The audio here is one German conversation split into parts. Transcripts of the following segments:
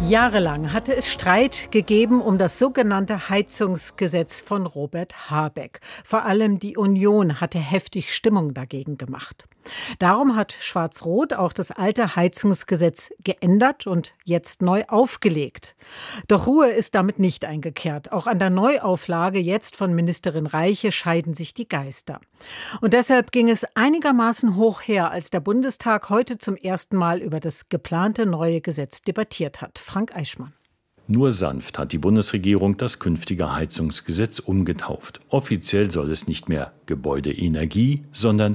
Jahrelang hatte es Streit gegeben um das sogenannte Heizungsgesetz von Robert Habeck. Vor allem die Union hatte heftig Stimmung dagegen gemacht. Darum hat Schwarz-Rot auch das alte Heizungsgesetz geändert und jetzt neu aufgelegt. Doch Ruhe ist damit nicht eingekehrt. Auch an der Neuauflage jetzt von Ministerin Reiche scheiden sich die Geister. Und deshalb ging es einigermaßen hoch her, als der Bundestag heute zum ersten Mal über das geplante neue Gesetz debattiert hat. Frank Eichmann. Nur sanft hat die Bundesregierung das künftige Heizungsgesetz umgetauft. Offiziell soll es nicht mehr Gebäudeenergie, sondern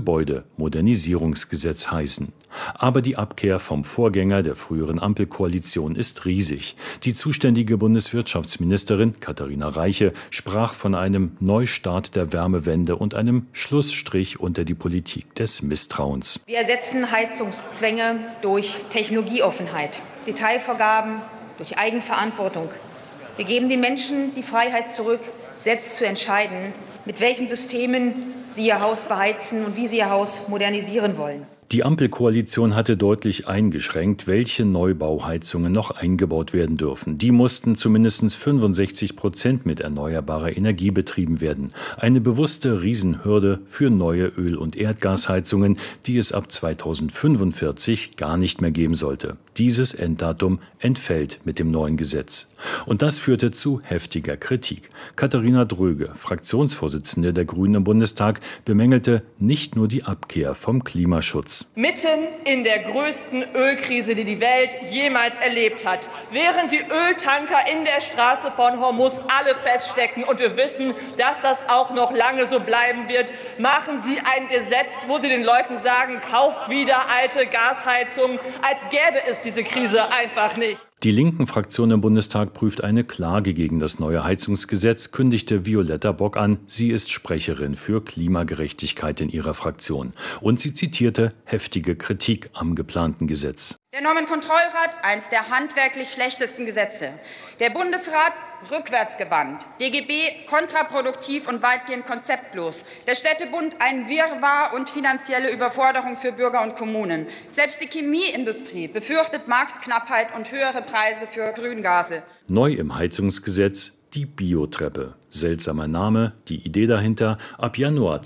Gebäudemodernisierungsgesetz heißen. Aber die Abkehr vom Vorgänger der früheren Ampelkoalition ist riesig. Die zuständige Bundeswirtschaftsministerin Katharina Reiche sprach von einem Neustart der Wärmewende und einem Schlussstrich unter die Politik des Misstrauens. Wir ersetzen Heizungszwänge durch Technologieoffenheit, Detailvorgaben durch Eigenverantwortung. Wir geben den Menschen die Freiheit zurück, selbst zu entscheiden, mit welchen Systemen sie ihr Haus beheizen und wie sie ihr Haus modernisieren wollen. Die Ampelkoalition hatte deutlich eingeschränkt, welche Neubauheizungen noch eingebaut werden dürfen. Die mussten zumindest 65% mit erneuerbarer Energie betrieben werden. Eine bewusste Riesenhürde für neue Öl- und Erdgasheizungen, die es ab 2045 gar nicht mehr geben sollte. Dieses Enddatum entfällt mit dem neuen Gesetz. Und das führte zu heftiger Kritik. Katharina Dröge, Fraktionsvorsitzende der Grünen im Bundestag, bemängelte nicht nur die Abkehr vom Klimaschutz. Mitten in der größten Ölkrise, die die Welt jemals erlebt hat, während die Öltanker in der Straße von Hormuz alle feststecken und wir wissen, dass das auch noch lange so bleiben wird, machen Sie ein Gesetz, wo Sie den Leuten sagen, kauft wieder alte Gasheizungen, als gäbe es diese Krise einfach nicht. Die linken Fraktion im Bundestag prüft eine Klage gegen das neue Heizungsgesetz, kündigte Violetta Bock an. Sie ist Sprecherin für Klimagerechtigkeit in ihrer Fraktion. Und sie zitierte heftige Kritik am geplanten Gesetz. Der Normenkontrollrat, eins der handwerklich schlechtesten Gesetze. Der Bundesrat, rückwärtsgewandt. DGB, kontraproduktiv und weitgehend konzeptlos. Der Städtebund, ein Wirrwarr und finanzielle Überforderung für Bürger und Kommunen. Selbst die Chemieindustrie befürchtet Marktknappheit und höhere Preise für Grüngase. Neu im Heizungsgesetz die Biotreppe. Seltsamer Name, die Idee dahinter: ab Januar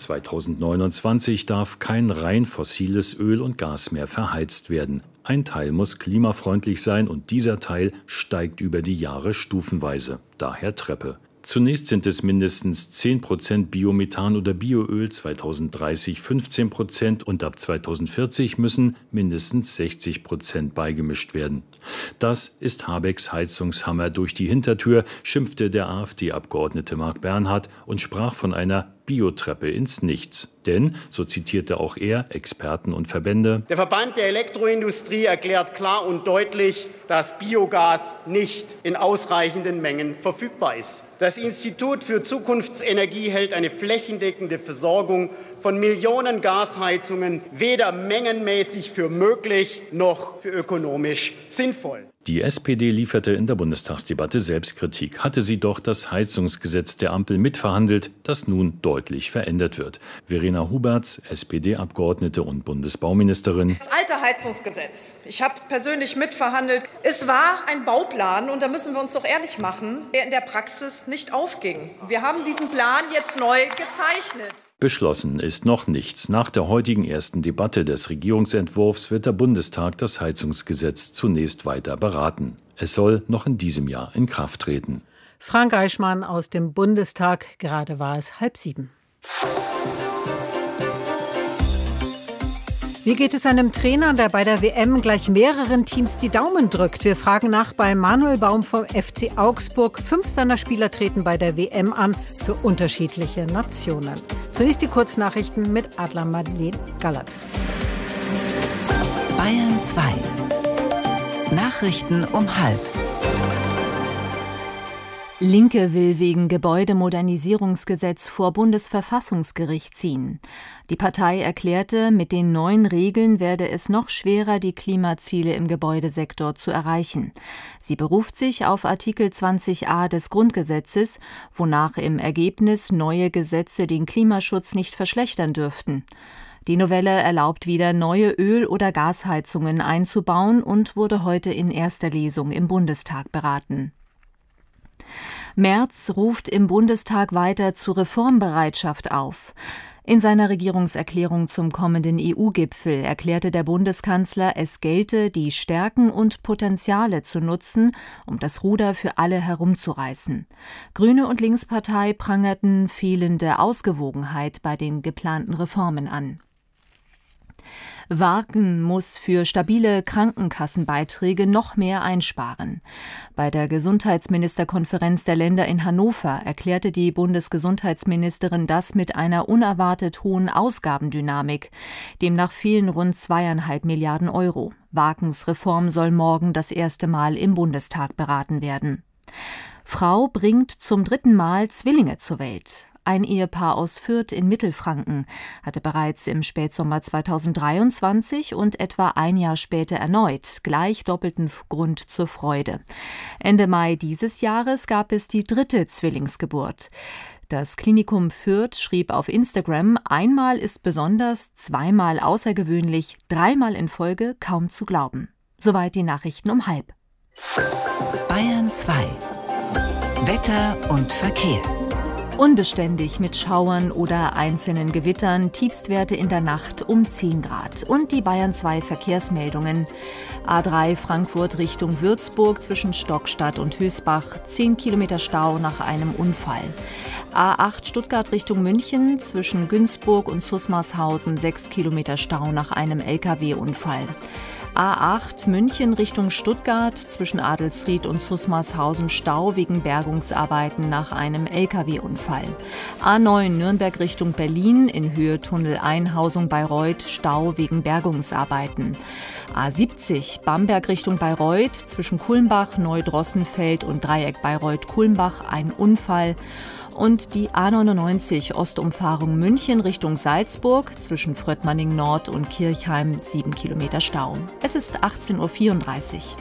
2029 darf kein rein fossiles Öl und Gas mehr verheizt werden. Ein Teil muss klimafreundlich sein und dieser Teil steigt über die Jahre stufenweise. Daher Treppe. Zunächst sind es mindestens 10% Biomethan oder Bioöl, 2030 15% und ab 2040 müssen mindestens 60% beigemischt werden. Das ist Habecks Heizungshammer durch die Hintertür, schimpfte der AfD-Abgeordnete Marc Bernhard und sprach von einer Biotreppe ins Nichts. Denn, so zitierte auch er Experten und Verbände: Der Verband der Elektroindustrie erklärt klar und deutlich, dass Biogas nicht in ausreichenden Mengen verfügbar ist. Das Institut für Zukunftsenergie hält eine flächendeckende Versorgung von Millionen Gasheizungen weder mengenmäßig für möglich noch für ökonomisch sinnvoll. Die SPD lieferte in der Bundestagsdebatte Selbstkritik. Hatte sie doch das Heizungsgesetz der Ampel mitverhandelt, das nun deutlich verändert wird. Verena Huberts, SPD-Abgeordnete und Bundesbauministerin. Das alte Heizungsgesetz, ich habe persönlich mitverhandelt, es war ein Bauplan, und da müssen wir uns doch ehrlich machen, der in der Praxis nicht aufging. Wir haben diesen Plan jetzt neu gezeichnet. Beschlossen ist noch nichts. Nach der heutigen ersten Debatte des Regierungsentwurfs wird der Bundestag das Heizungsgesetz zunächst weiter beraten. Es soll noch in diesem Jahr in Kraft treten. Frank Eichmann aus dem Bundestag. Gerade war es 6:30. Wie geht es einem Trainer, der bei der WM gleich mehreren Teams die Daumen drückt? Wir fragen nach bei Manuel Baum vom FC Augsburg. 5 seiner Spieler treten bei der WM an für unterschiedliche Nationen. Zunächst die Kurznachrichten mit Adler Madeleine Gallert. Bayern 2. Nachrichten um 12:30. Linke will wegen Gebäudemodernisierungsgesetz vor Bundesverfassungsgericht ziehen. Die Partei erklärte, mit den neuen Regeln werde es noch schwerer, die Klimaziele im Gebäudesektor zu erreichen. Sie beruft sich auf Artikel 20a des Grundgesetzes, wonach im Ergebnis neue Gesetze den Klimaschutz nicht verschlechtern dürften. Die Novelle erlaubt wieder neue Öl- oder Gasheizungen einzubauen und wurde heute in erster Lesung im Bundestag beraten. Merz ruft im Bundestag weiter zu Reformbereitschaft auf. In seiner Regierungserklärung zum kommenden EU-Gipfel erklärte der Bundeskanzler, es gelte, die Stärken und Potenziale zu nutzen, um das Ruder für alle herumzureißen. Grüne und Linkspartei prangerten fehlende Ausgewogenheit bei den geplanten Reformen an. Wagen muss für stabile Krankenkassenbeiträge noch mehr einsparen. Bei der Gesundheitsministerkonferenz der Länder in Hannover erklärte die Bundesgesundheitsministerin das mit einer unerwartet hohen Ausgabendynamik. Demnach fehlen rund 2,5 Milliarden Euro. Wagens Reform soll morgen das erste Mal im Bundestag beraten werden. Frau bringt zum 3. Mal Zwillinge zur Welt. Ein Ehepaar aus Fürth in Mittelfranken hatte bereits im Spätsommer 2023 und etwa ein Jahr später erneut gleich doppelten Grund zur Freude. Ende Mai dieses Jahres gab es die 3. Zwillingsgeburt. Das Klinikum Fürth schrieb auf Instagram, einmal ist besonders, zweimal außergewöhnlich, 3-mal in Folge kaum zu glauben. Soweit die Nachrichten um 12:30. Bayern 2. Wetter und Verkehr. Unbeständig mit Schauern oder einzelnen Gewittern, Tiefstwerte in der Nacht um 10 Grad. Und die Bayern 2 Verkehrsmeldungen. A3 Frankfurt Richtung Würzburg zwischen Stockstadt und Hösbach, 10 Kilometer Stau nach einem Unfall. A8 Stuttgart Richtung München zwischen Günzburg und Susmarshausen, 6 Kilometer Stau nach einem Lkw-Unfall. A8 München Richtung Stuttgart zwischen Adelsried und Susmarshausen Stau wegen Bergungsarbeiten nach einem Lkw-Unfall. A9 Nürnberg Richtung Berlin in Höhe Tunnel Einhausung Bayreuth Stau wegen Bergungsarbeiten. A70 Bamberg Richtung Bayreuth zwischen Kulmbach, Neudrossenfeld und Dreieck Bayreuth-Kulmbach ein Unfall. Und die A99 Ostumfahrung München Richtung Salzburg zwischen Fröttmanning Nord und Kirchheim 7 Kilometer Stau. Es ist 18:34 Uhr.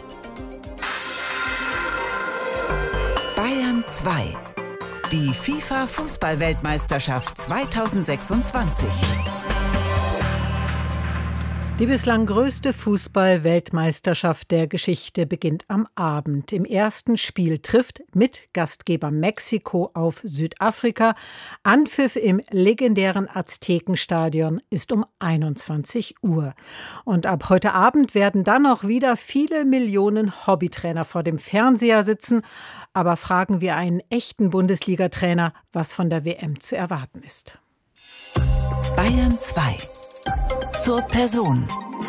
Bayern 2. Die FIFA-Fußball-Weltmeisterschaft 2026. Die bislang größte Fußball-Weltmeisterschaft der Geschichte beginnt am Abend. Im ersten Spiel trifft mit Gastgeber Mexiko auf Südafrika. Anpfiff im legendären Aztekenstadion ist um 21 Uhr. Und ab heute Abend werden dann auch wieder viele Millionen Hobbytrainer vor dem Fernseher sitzen. Aber fragen wir einen echten Bundesliga-Trainer, was von der WM zu erwarten ist. Bayern 2. Zur Person.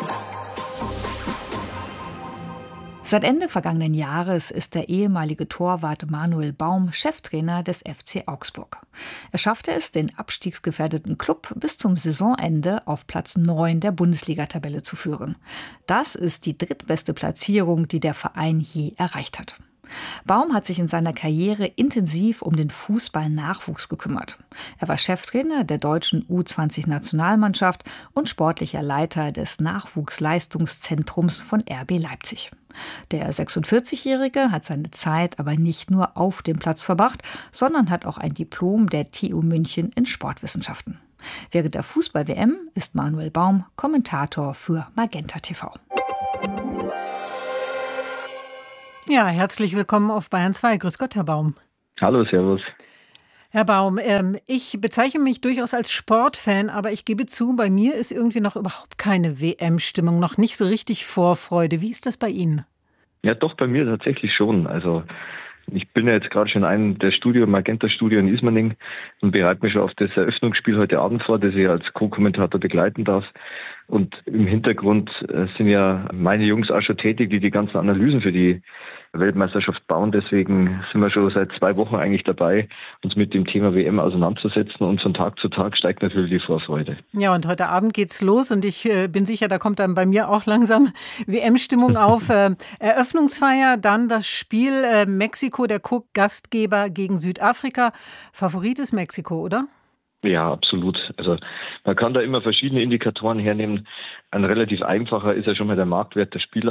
Seit Ende vergangenen Jahres ist der ehemalige Torwart Manuel Baum Cheftrainer des FC Augsburg. Er schaffte es, den abstiegsgefährdeten Klub bis zum Saisonende auf Platz 9 der Bundesliga-Tabelle zu führen. Das ist die drittbeste Platzierung, die der Verein je erreicht hat. Baum hat sich in seiner Karriere intensiv um den Fußball-Nachwuchs gekümmert. Er war Cheftrainer der deutschen U20-Nationalmannschaft und sportlicher Leiter des Nachwuchsleistungszentrums von RB Leipzig. Der 46-Jährige hat seine Zeit aber nicht nur auf dem Platz verbracht, sondern hat auch ein Diplom der TU München in Sportwissenschaften. Während der Fußball-WM ist Manuel Baum Kommentator für Magenta TV. Ja, herzlich willkommen auf Bayern 2. Grüß Gott, Herr Baum. Hallo, servus. Herr Baum, ich bezeichne mich durchaus als Sportfan, aber ich gebe zu, bei mir ist irgendwie noch überhaupt keine WM-Stimmung, noch nicht so richtig Vorfreude. Wie ist das bei Ihnen? Ja, doch, bei mir tatsächlich schon. Also ich bin ja jetzt gerade schon in einem der Magenta-Studio in Ismaning und bereite mich schon auf das Eröffnungsspiel heute Abend vor, das ich als Co-Kommentator begleiten darf. Und im Hintergrund sind ja meine Jungs auch schon tätig, die ganzen Analysen für die Weltmeisterschaft bauen. Deswegen sind wir schon seit 2 Wochen eigentlich dabei, uns mit dem Thema WM auseinanderzusetzen. Und von Tag zu Tag steigt natürlich die Vorfreude. Ja, und heute Abend geht's los und ich bin sicher, da kommt dann bei mir auch langsam WM-Stimmung auf. Eröffnungsfeier, dann das Spiel Mexiko, der Gastgeber gegen Südafrika. Favorit ist Mexiko, oder? Ja, absolut. Also man kann da immer verschiedene Indikatoren hernehmen. Ein relativ einfacher ist ja schon mal der Marktwert der Spieler.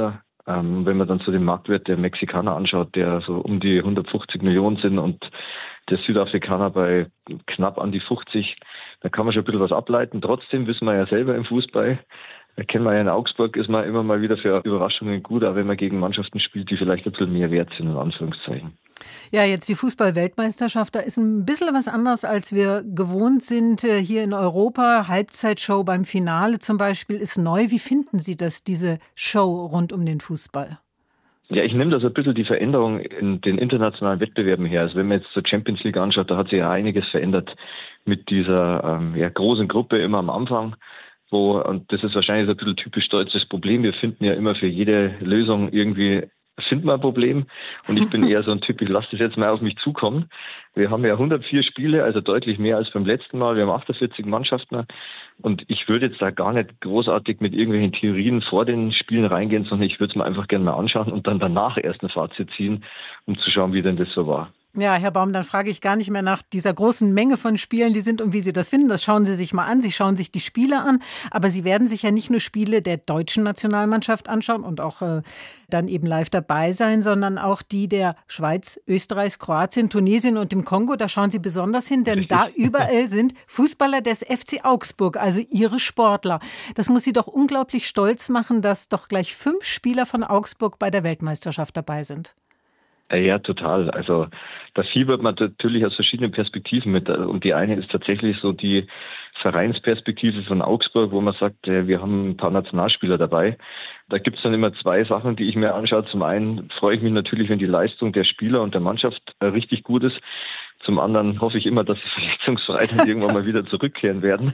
Wenn man dann so den Marktwert der Mexikaner anschaut, der so um die 150 Millionen sind und der Südafrikaner bei knapp an die 50, da kann man schon ein bisschen was ableiten. Trotzdem wissen wir ja selber im Fußball, kennen wir ja in Augsburg, ist man immer mal wieder für Überraschungen gut, auch wenn man gegen Mannschaften spielt, die vielleicht ein bisschen mehr wert sind, in Anführungszeichen. Ja, jetzt die Fußball-Weltmeisterschaft, da ist ein bisschen was anderes, als wir gewohnt sind hier in Europa. Halbzeitshow beim Finale zum Beispiel ist neu. Wie finden Sie das, diese Show rund um den Fußball? Ja, ich nehme da so ein bisschen die Veränderung in den internationalen Wettbewerben her. Also wenn man jetzt zur Champions League anschaut, da hat sich ja einiges verändert mit dieser großen Gruppe immer am Anfang. Und das ist wahrscheinlich so ein bisschen typisch deutsches Problem. Wir finden ja immer für jede Lösung irgendwie finden wir ein Problem. Und ich bin eher so ein Typ, ich lasse das jetzt mal auf mich zukommen. Wir haben ja 104 Spiele, also deutlich mehr als beim letzten Mal. Wir haben 48 Mannschaften. Und ich würde jetzt da gar nicht großartig mit irgendwelchen Theorien vor den Spielen reingehen, sondern ich würde es mir einfach gerne mal anschauen und dann danach erst ein Fazit ziehen, um zu schauen, wie denn das so war. Ja, Herr Baum, dann frage ich gar nicht mehr nach dieser großen Menge von Spielen, die sind und wie Sie das finden. Das schauen Sie sich mal an. Sie schauen sich die Spiele an. Aber Sie werden sich ja nicht nur Spiele der deutschen Nationalmannschaft anschauen und auch dann eben live dabei sein, sondern auch die der Schweiz, Österreichs, Kroatien, Tunesien und dem Kongo. Da schauen Sie besonders hin, denn da überall sind Fußballer des FC Augsburg, also Ihre Sportler. Das muss Sie doch unglaublich stolz machen, dass doch gleich 5 Spieler von Augsburg bei der Weltmeisterschaft dabei sind. Ja, total. Also da fiebert man natürlich aus verschiedenen Perspektiven mit. Und die eine ist tatsächlich so die Vereinsperspektive von Augsburg, wo man sagt, wir haben ein paar Nationalspieler dabei. Da gibt es dann immer 2 Sachen, die ich mir anschaue. Zum einen freue ich mich natürlich, wenn die Leistung der Spieler und der Mannschaft richtig gut ist. Zum anderen hoffe ich immer, dass sie verletzungsfrei dann irgendwann mal wieder zurückkehren werden.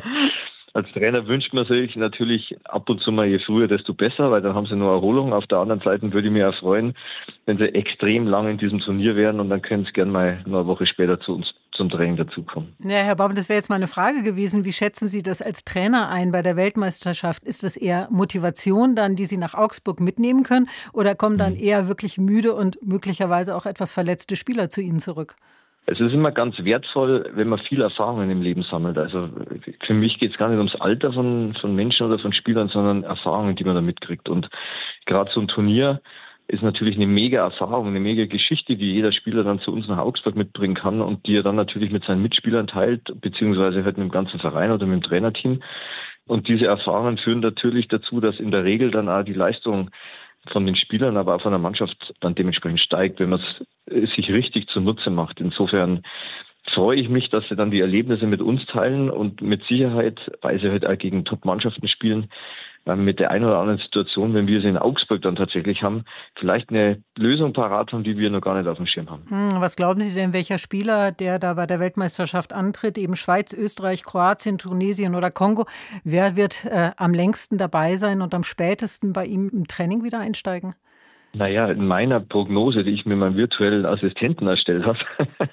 Als Trainer wünscht man sich natürlich ab und zu mal, je früher, desto besser, weil dann haben sie nur Erholung. Auf der anderen Seite würde ich mich auch freuen, wenn sie extrem lang in diesem Turnier wären und dann können sie gerne mal eine Woche später zu uns zum Training dazukommen. Ja, Herr Baum, das wäre jetzt mal eine Frage gewesen. Wie schätzen Sie das als Trainer ein bei der Weltmeisterschaft? Ist das eher Motivation dann, die Sie nach Augsburg mitnehmen können, oder kommen dann eher wirklich müde und möglicherweise auch etwas verletzte Spieler zu Ihnen zurück? Es ist immer ganz wertvoll, wenn man viel Erfahrungen im Leben sammelt. Also für mich geht es gar nicht ums Alter von Menschen oder von Spielern, sondern Erfahrungen, die man da mitkriegt. Und gerade so ein Turnier ist natürlich eine mega Erfahrung, eine mega Geschichte, die jeder Spieler dann zu uns nach Augsburg mitbringen kann und die er dann natürlich mit seinen Mitspielern teilt, beziehungsweise halt mit dem ganzen Verein oder mit dem Trainerteam. Und diese Erfahrungen führen natürlich dazu, dass in der Regel dann auch die Leistung von den Spielern, aber auch von der Mannschaft dann dementsprechend steigt, wenn man es sich richtig zunutze macht. Insofern freue ich mich, dass sie dann die Erlebnisse mit uns teilen und mit Sicherheit, weil sie halt auch gegen Top-Mannschaften spielen, mit der einen oder anderen Situation, wenn wir sie in Augsburg dann tatsächlich haben, vielleicht eine Lösung parat haben, die wir noch gar nicht auf dem Schirm haben. Was glauben Sie denn, welcher Spieler, der da bei der Weltmeisterschaft antritt, eben Schweiz, Österreich, Kroatien, Tunesien oder Kongo, wer wird am längsten dabei sein und am spätesten bei ihm im Training wieder einsteigen? Naja, in meiner Prognose, die ich mir meinem virtuellen Assistenten erstellt habe,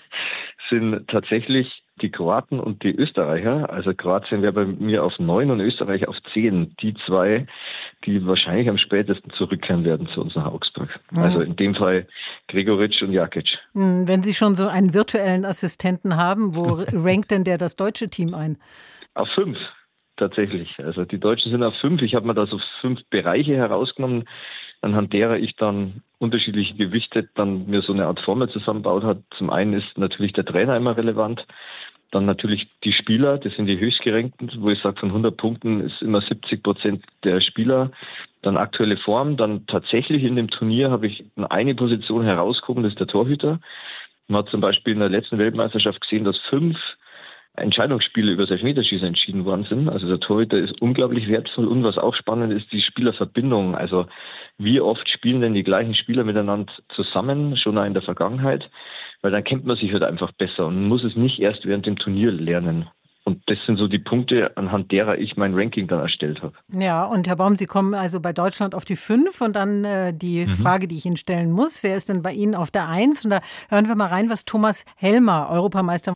sind tatsächlich die Kroaten und die Österreicher. Also Kroatien wäre bei mir auf 9 und Österreich auf 10. Die 2, die wahrscheinlich am spätesten zurückkehren werden zu uns nach Augsburg. Also in dem Fall Gregoritsch und Jakic. Wenn Sie schon so einen virtuellen Assistenten haben, wo rankt denn der das deutsche Team ein? Auf 5. Tatsächlich. Also die Deutschen sind auf 5. Ich habe mir da so 5 Bereiche herausgenommen, anhand derer ich dann unterschiedliche Gewichte dann mir so eine Art Formel zusammengebaut habe. Zum einen ist natürlich der Trainer immer relevant, dann natürlich die Spieler, das sind die höchstgerankten, wo ich sage, von 100 Punkten ist immer 70% der Spieler. Dann aktuelle Form, dann tatsächlich in dem Turnier habe ich eine Position herausgehoben, das ist der Torhüter. Man hat zum Beispiel in der letzten Weltmeisterschaft gesehen, dass 5 Entscheidungsspiele über das Elfmeterschießen entschieden worden sind. Also der Torhüter ist unglaublich wertvoll und was auch spannend ist, die Spielerverbindung. Also wie oft spielen denn die gleichen Spieler miteinander zusammen, schon auch in der Vergangenheit, weil dann kennt man sich halt einfach besser und muss es nicht erst während dem Turnier lernen. Und das sind so die Punkte, anhand derer ich mein Ranking dann erstellt habe. Ja, und Herr Baum, Sie kommen also bei Deutschland auf die 5 und dann die Frage, die ich Ihnen stellen muss, wer ist denn bei Ihnen auf der 1? Und da hören wir mal rein, was Thomas Helmer, Europameister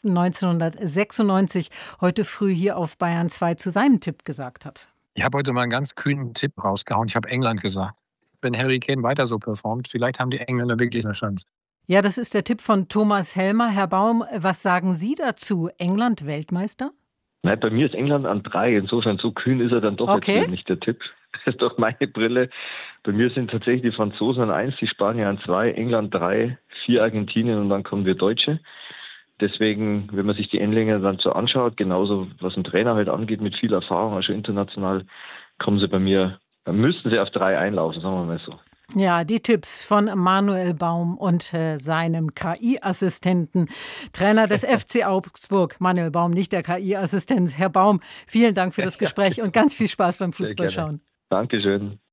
1996, heute früh hier auf Bayern 2 zu seinem Tipp gesagt hat. Ich habe heute mal einen ganz kühnen Tipp rausgehauen. Ich habe England gesagt. Wenn Harry Kane weiter so performt, vielleicht haben die Engländer wirklich eine Chance. Ja, das ist der Tipp von Thomas Helmer. Herr Baum, was sagen Sie dazu? England Weltmeister? Nein, bei mir ist England an 3. Insofern so kühn ist er dann doch jetzt nicht der Tipp. durch meine Brille. Bei mir sind tatsächlich die Franzosen an 1, die Spanier an 2, England 3, 4 Argentinien und dann kommen wir Deutsche. Deswegen, wenn man sich die Endlinge dann so anschaut, genauso was ein Trainer halt angeht, mit viel Erfahrung, also international, müssten sie auf 3 einlaufen, sagen wir mal so. Ja, die Tipps von Manuel Baum und seinem KI-Assistenten, Trainer des FC Augsburg. Manuel Baum, nicht der KI-Assistent. Herr Baum, vielen Dank für das Gespräch und ganz viel Spaß beim Fußballschauen. Dankeschön.